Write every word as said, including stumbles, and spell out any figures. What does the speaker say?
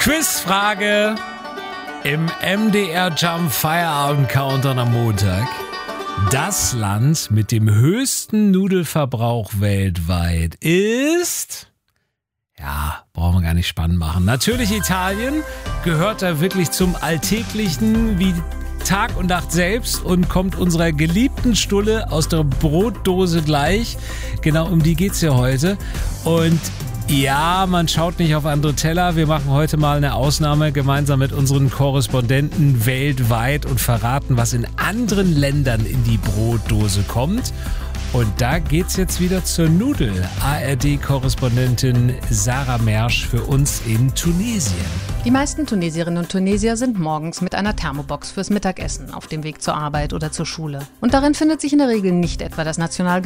Quizfrage im M D R Jump Feierabend Countdown am Montag. Das Land mit dem höchsten Nudelverbrauch weltweit ist... Ja, brauchen wir gar nicht spannend machen. Natürlich Italien, gehört da wirklich zum Alltäglichen wie Tag und Nacht selbst und kommt unserer geliebten Stulle aus der Brotdose gleich. Genau um die geht's ja heute. Und ja, man schaut nicht auf andere Teller. Wir machen heute mal eine Ausnahme gemeinsam mit unseren Korrespondenten weltweit und verraten, was in anderen Ländern in die Brotdose kommt. Und da geht's jetzt wieder zur Nudel. A R D-Korrespondentin Sarah Mersch für uns in Tunesien. Die meisten Tunesierinnen und Tunesier sind morgens mit einer Thermobox fürs Mittagessen auf dem Weg zur Arbeit oder zur Schule. Und darin findet sich in der Regel nicht etwa das National